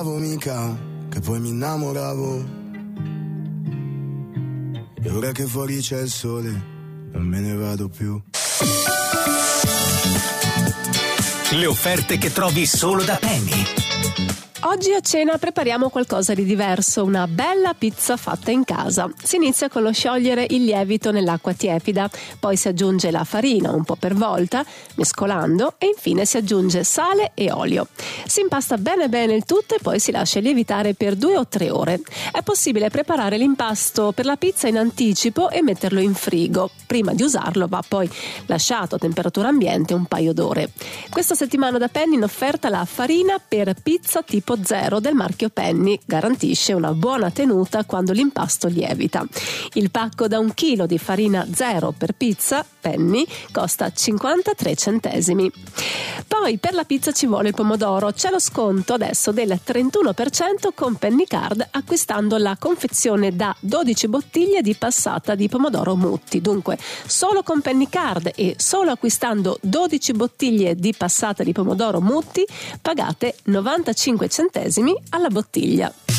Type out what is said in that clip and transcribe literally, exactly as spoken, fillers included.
mica che poi mi innamoravo, e ora che fuori c'è il sole non me ne vado più. Le offerte che trovi solo da Penny. Oggi a cena prepariamo qualcosa di diverso, una bella pizza fatta in casa. Si inizia con lo sciogliere il lievito nell'acqua tiepida, poi si aggiunge la farina un po' per volta, mescolando, e infine si aggiunge sale e olio. Si impasta bene bene il tutto e poi si lascia lievitare per due o tre ore. È possibile preparare l'impasto per la pizza in anticipo e metterlo in frigo. Prima di usarlo va poi lasciato a temperatura ambiente un paio d'ore. Questa settimana da Penny in offerta la farina per pizza tipo zero del marchio Penny, garantisce una buona tenuta quando l'impasto lievita. Il pacco da un chilo di farina zero per pizza Penny costa cinquantatré centesimi. Poi per la pizza ci vuole il pomodoro, c'è lo sconto adesso del trentuno per cento con Penny Card acquistando la confezione da dodici bottiglie di passata di pomodoro Mutti. Dunque solo con Penny Card e solo acquistando dodici bottiglie di passata di pomodoro Mutti pagate novantacinque centesimi alla bottiglia.